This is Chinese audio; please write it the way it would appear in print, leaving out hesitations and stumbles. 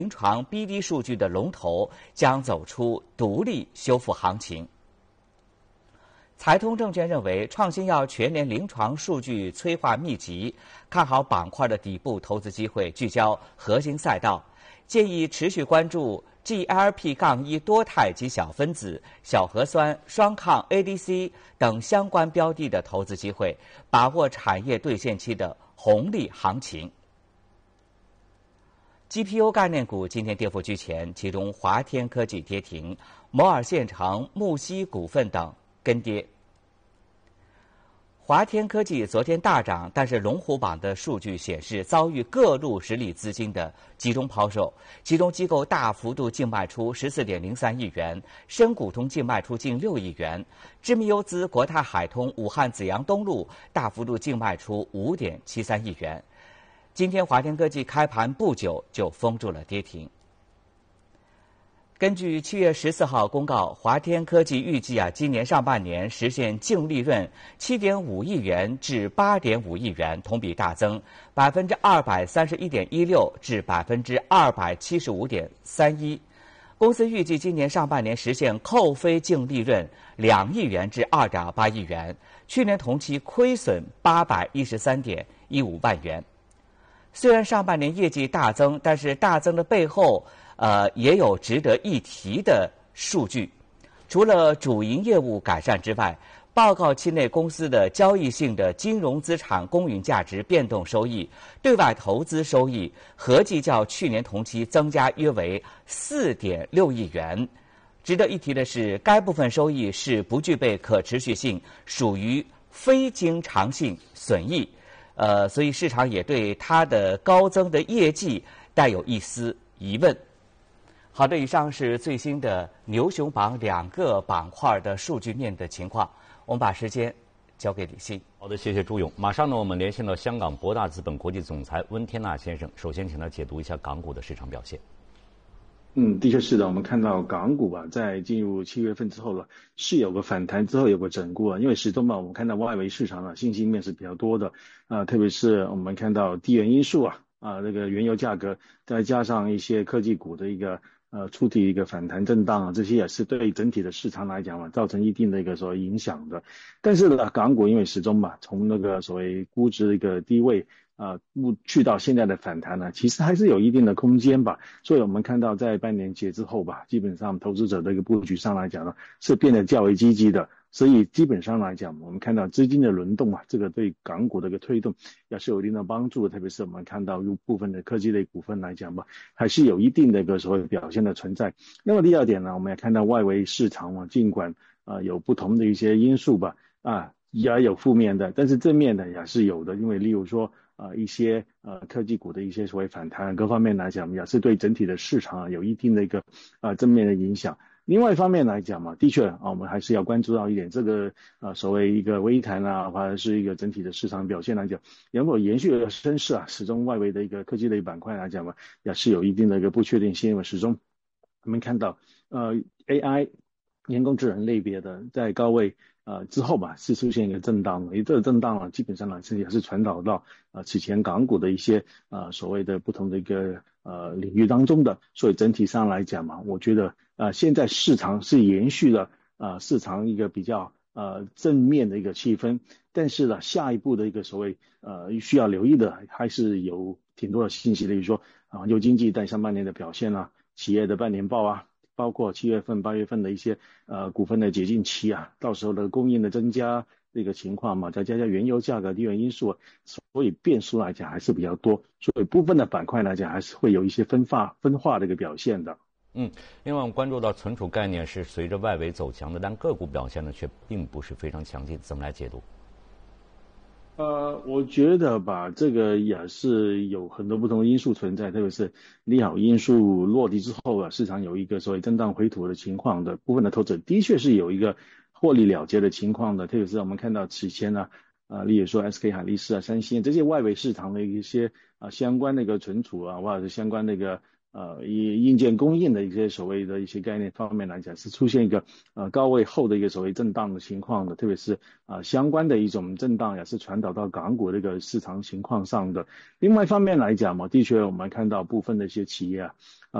临床 BD 数据的龙头将走出独立修复行情。财通证券认为，创新药全年临床数据催化密集，看好板块的底部投资机会，聚焦核心赛道，建议持续关注 GLP-1 多肽及小分子、小核酸、双抗 ADC 等相关标的的投资机会，把握产业兑现期的红利行情。GPU 概念股今天跌幅居前，其中华天科技跌停，摩尔线程、木犀股份等跟跌。华天科技昨天大涨，但是龙虎榜的数据显示遭遇各路实力资金的集中抛售，其中机构大幅度净卖出14.03亿元，深股通净卖出近6亿元，知名游资国泰海通、武汉紫阳东路大幅度净卖出5.73亿元。今天华天科技开盘不久就封住了跌停。根据7月14号公告，华天科技预计今年上半年实现净利润7.5亿元至8.5亿元，同比大增231.16%至275.31%。公司预计今年上半年实现扣非净利润2亿元至2.8亿元，去年同期亏损813.15万元。虽然上半年业绩大增，但是大增的背后也有值得一提的数据。除了主营业务改善之外，报告期内公司的交易性的金融资产公允价值变动收益、对外投资收益合计较去年同期增加约为4.6亿元。值得一提的是，该部分收益是不具备可持续性，属于非经常性损益。所以市场也对它的高增的业绩带有一丝疑问。好的，以上是最新的牛熊榜2个板块的数据面的情况。我们把时间交给李欣。 好的，谢谢朱勇。马上呢，我们连线到香港博大资本国际总裁温天纳先生，首先请他解读一下港股的市场表现。 的确是的，我们看到港股在进入7月份之后是有个反弹之后有个整固因为始终我们看到外围市场信息面是比较多的特别是我们看到地缘因素这个原油价格，再加上一些科技股的一个触底一个反弹震荡这些也是对整体的市场来讲造成一定的一个所谓影响的。但是呢，港股因为始终从那个所谓估值的一个低位去到现在的反弹其实还是有一定的空间所以我们看到在半年节之后基本上投资者的一个布局上来讲是变得较为积极的。所以基本上来讲，我们看到资金的轮动这个对港股的一个推动也是有一定的帮助的，特别是我们看到部分的科技类股份来讲还是有一定的一个所谓表现的存在。那么第二点呢，我们也看到外围市场尽管有不同的一些因素也有负面的，但是正面的也是有的，因为例如说一些科技股的一些所谓反弹各方面来讲也是对整体的市场有一定的一个正面的影响。另外一方面来讲的确我们还是要关注到一点，这个所谓一个微弹或者是一个整体的市场表现来讲能否延续的升势始终外围的一个科技类板块来讲也是有一定的一个不确定性，因为始终我们看到AI 人工智能类别的在高位之后是出现一个震荡这个震荡基本上也是传导到此前港股的一些所谓的不同的一个领域当中的。所以整体上来讲我觉得现在市场是延续了市场一个比较正面的一个气氛，但是呢下一步的一个所谓需要留意的还是有挺多的信息，例如说有经济在上半年的表现企业的半年报包括7月份8月份的一些股份的解禁期到时候的供应的增加这个情况再加上原油价格地缘因素所以变数来讲还是比较多，所以部分的板块来讲还是会有一些分化的一个表现的。 另外我们关注到存储概念是随着外围走强的，但个股表现呢却并不是非常强劲，怎么来解读？ 我觉得这个也是有很多不同的因素存在，特别是利好因素落地之后市场有一个所谓震荡回吐的情况的部分的投资者的确是有一个获利了结的情况的，特别是我们看到此前例如说 SK 海力士三星这些外围市场的一些相关的一个存储或者是相关的一个以硬件供应的一些所谓的一些概念方面来讲，是出现一个高位后的一个所谓震荡的情况的，特别是相关的一种震荡也是传导到港股这个市场情况上的。另外一方面来讲嘛，的确我们看到部分的一些企业